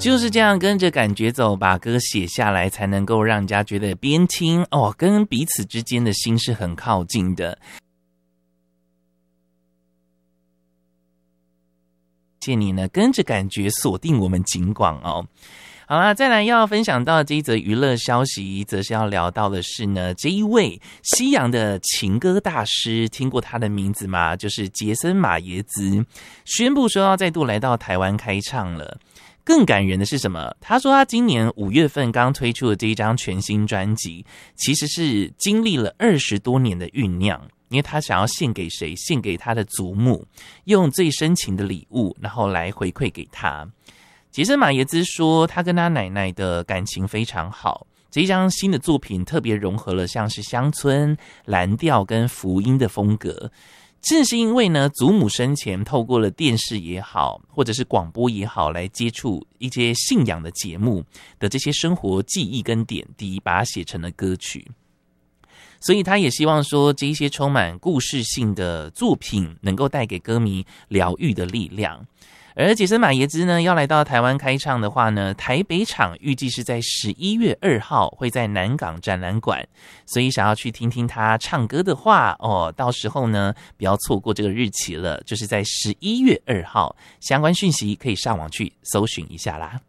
就是这样跟着感觉走，把歌写下来，才能够让人家觉得边听跟彼此之间的心是很靠近的。谢谢你呢，跟着感觉锁定我们警广哦。好啦，再来要分享到这一则娱乐消息，则是要聊到的是呢，这一位西洋的情歌大师，听过他的名字吗？就是杰森马耶兹，宣布说要再度来到台湾开唱了。更感人的是什么？他说他今年5月份刚推出的这一张全新专辑，其实是经历了20多年的酝酿，因为他想要献给谁？献给他的祖母，用最深情的礼物，然后来回馈给他。杰森马耶兹说他跟他奶奶的感情非常好，这一张新的作品特别融合了像是乡村、蓝调跟福音的风格。正是因为呢，祖母生前透过了电视也好，或者是广播也好，来接触一些信仰的节目的这些生活记忆跟点滴，把它写成了歌曲。所以他也希望说，这一些充满故事性的作品能够带给歌迷疗愈的力量。而杰森马耶兹呢，要来到台湾开唱的话呢，台北场预计是在11月2号会在南港展览馆，所以想要去听听他唱歌的话到时候呢不要错过这个日期了，就是在11月2号，相关讯息可以上网去搜寻一下啦。